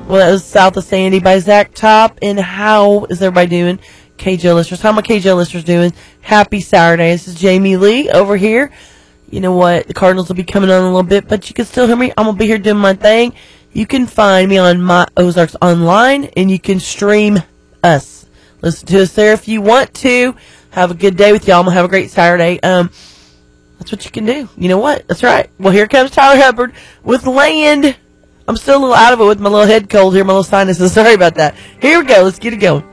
Well, that was South of Sandy by Zach Top. And how is everybody doing? KJ listeners. How are my KJ listeners doing? Happy Saturday. This is Jamie Lee over here. You know what? The Cardinals will be coming on in a little bit, but you can still hear me. I'm going to be here doing my thing. You can find me on My Ozarks Online, and you can stream us. Listen to us there if you want to. Have a good day with y'all. I'm going to have a great Saturday. That's what you can do. You know what? That's right. Well, here comes Tyler Hubbard with Land. I'm still a little out of it with my little head cold here, my little sinuses. Sorry about that. Here we go. Let's get it going.